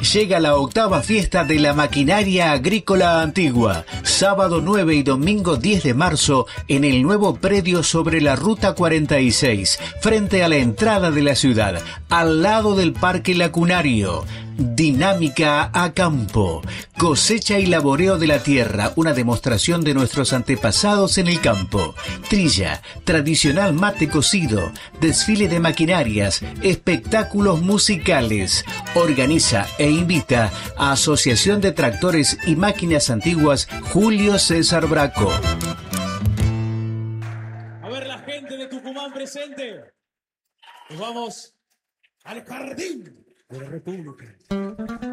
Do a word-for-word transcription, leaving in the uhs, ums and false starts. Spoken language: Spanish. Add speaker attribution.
Speaker 1: Llega la octava fiesta de la maquinaria agrícola antigua, sábado nueve y domingo diez de marzo en el nuevo predio sobre la Ruta cuarenta y seis, frente a la entrada de la ciudad, al lado del Parque Lacunario. Dinámica a campo, cosecha y laboreo de la tierra, una demostración de nuestros antepasados en el campo. Trilla, tradicional mate cocido, desfile de maquinarias, espectáculos musicales. Organiza e invita a Asociación de Tractores y Máquinas Antiguas Julio César Braco.
Speaker 2: A ver la gente de Tucumán presente. Nos vamos al jardín de la República.